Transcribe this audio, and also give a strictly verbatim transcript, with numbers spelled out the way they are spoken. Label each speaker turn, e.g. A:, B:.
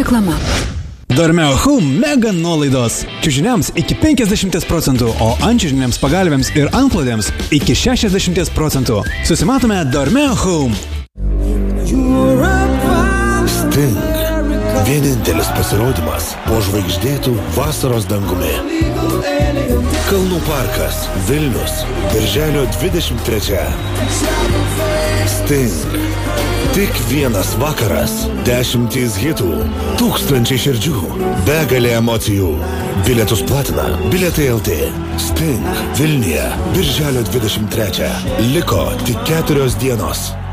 A: Reklama.
B: Dormeo Home mega nuolaidos. Čiužiniams iki penkiasdešimt procentų, o antčiužiniams pagalvėms ir antklodėms iki šešiasdešimt procentų. Susimatome Dormeo Home.
C: Sting. Vienintelis pasirodymas po žvaigždėtų vasaros dangumi. Kalnų parkas, Vilnius, birželio dvidešimt trečia. Sting. Tik vienas vakaras, dešimtys hitų, tūkstančiai širdžių, begalė emocijų. Bilietus platina Bilietai L T. Sting. Vilniuje, birželio dvidešimt trečia. Liko tik keturios dienos.